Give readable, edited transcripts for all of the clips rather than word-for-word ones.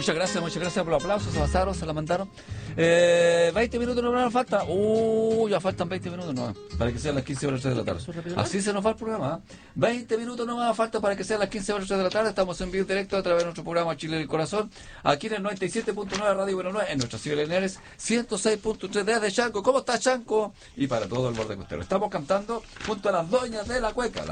Muchas gracias por los aplausos, se pasaron, se la mandaron. 20 minutos no nos falta. Ya faltan 20 minutos no, para que sean las 15 horas 3 de la tarde. Así se nos va el programa. 20 minutos no más falta para que sean las 15 horas 3 de la tarde. Estamos en vivo directo a través de nuestro programa Chile del Corazón, aquí en el 97.9 Radio Bueno 9, en nuestras ciudad lineales 106.3 desde Chanco. ¿Cómo está Chanco? Y para todo el borde costero. Estamos cantando junto a las doñas de la cueca,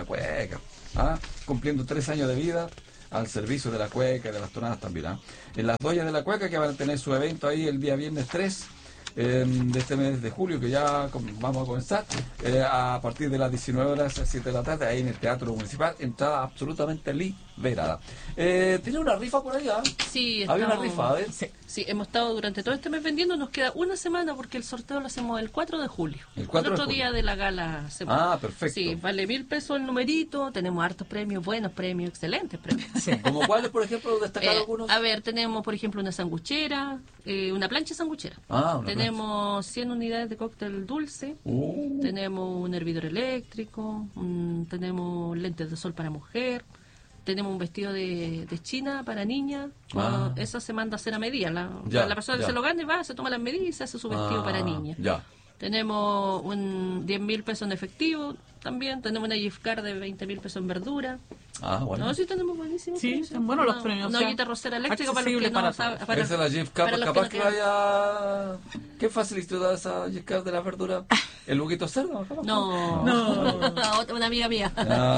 cumpliendo 3 años de vida al servicio de la cueca y de las tonadas también. En las doñas de la cueca, que van a tener su evento ahí el día viernes 3 de este mes de julio, que ya vamos a comenzar a partir de las 19 horas a 7 de la tarde, ahí en el Teatro Municipal, entrada absolutamente liberada. ¿Tiene una rifa por allá? Sí, había una rifa, ¿ves? Sí, hemos estado durante todo este mes vendiendo, nos queda una semana porque el sorteo lo hacemos el 4 de julio. El otro día de la gala. Perfecto. Sí, vale 1.000 pesos el numerito, tenemos hartos premios, buenos premios, excelentes premios. Sí. ¿Como cuáles, por ejemplo, destacar algunos? A ver, tenemos, por ejemplo, una sanguchera, una plancha sanguchera. Tenemos 100 unidades de cóctel dulce, tenemos un hervidor eléctrico, tenemos lentes de sol para mujer, tenemos un vestido de China para niña. Esa se manda a hacer a medida. La persona que se lo gane va, se toma las medidas y se hace su vestido para niña. Tenemos 10.000 pesos en efectivo también. Tenemos una gift card de 20.000 pesos en verdura. Bueno. No, sí tenemos buenísimos premios. Sí, son buenos los premios. Una ollita rosera eléctrica para los que no saben. Esa es la gift card, capaz que vaya... ¿Qué facilitó esa gift card de la verdura? ¿El Huguito Cerdo? No. Una amiga mía.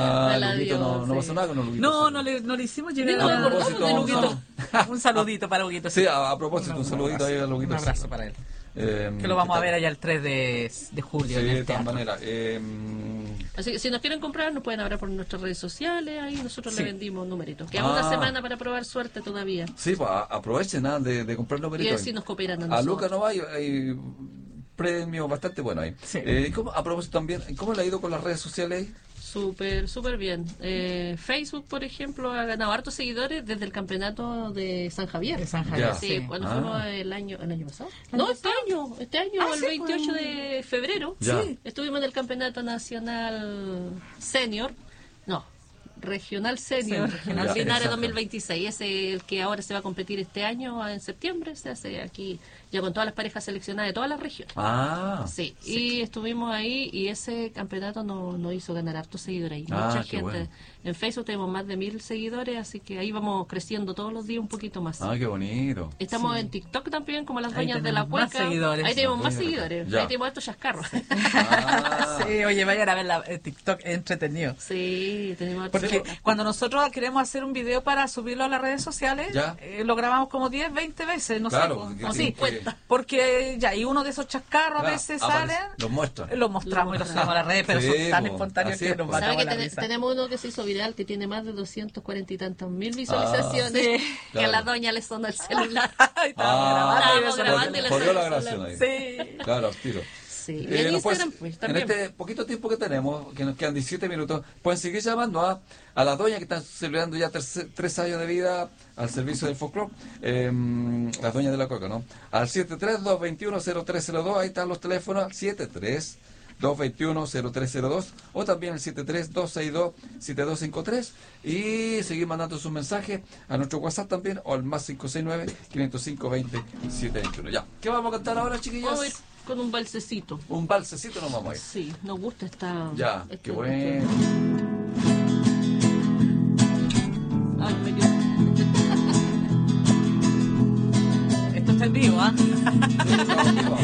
No pasó nada con el Huguito. No le hicimos llegar un saludito para Huguito. Sí, a propósito, un saludito ahí al Huguito. Un abrazo para él. Que lo vamos a ver allá el 3 de julio. Sí, en el de todas teatro. maneras. Así que si nos quieren comprar, nos pueden hablar por nuestras redes sociales. Ahí nosotros le vendimos numeritos. Queda una semana para probar suerte todavía. Sí, pues aprovechen de comprar numeritos. Y así nos cooperan a nosotros. A Lucas no va, hay premios bastante buenos ahí. Sí. A propósito también, ¿cómo le ha ido con las redes sociales? Súper bien. Facebook, por ejemplo, ha ganado hartos seguidores desde el campeonato de San Javier. De San Javier, sí. Cuando fuimos el año pasado. No, este año, el 28 de febrero. Sí. Estuvimos en el campeonato nacional senior. No, regional senior. Linares 2026. Es el que ahora se va a competir este año en septiembre. Se hace aquí ya con todas las parejas seleccionadas de todas las regiones. Sí, y estuvimos ahí y ese campeonato nos hizo ganar hartos seguidores ahí. Mucha gente. Bueno. En Facebook tenemos más de 1.000 seguidores, así que ahí vamos creciendo todos los días un poquito más. Qué bonito. Estamos en TikTok también, como las doñas de la cueca. Ahí tenemos más seguidores. Ahí tenemos estos chascarros. Sí, oye, vayan a ver TikTok, es entretenido. Sí, tenemos porque cuando nosotros queremos hacer un video para subirlo a las redes sociales, lo grabamos como 10, 20 veces, no sé. O 50. Porque y uno de esos chascarros a veces salen. Los muestran. Los mostramos y los subimos a las redes, pero son tan espontáneos que nos matamos la risa. Tenemos uno que se hizo viral que tiene más de 240 y tantos mil visualizaciones, que a la doña le sonó el celular. Estábamos grabando y le sonó la grabación ahí. Sí. Claro, tiro. Sí. En Instagram, pues, también. En este poquito tiempo que tenemos, que nos quedan 17 minutos, pueden seguir llamando a las doñas que están celebrando ya 3 años de vida al servicio del folclore, las doñas de la coca, ¿no? Al 73-221-0302, ahí están los teléfonos, 73-221-0302, o también el 73-262-7253, y seguir mandando sus mensajes a nuestro WhatsApp también, o al más 569-505-20-721. Ya, ¿qué vamos a cantar ahora, chiquillos? Vamos a ir con un balsecito. Un balsecito nos vamos a ir. Sí, nos gusta esta... Ya, qué bueno. Ay, me dio... Esto está en vivo,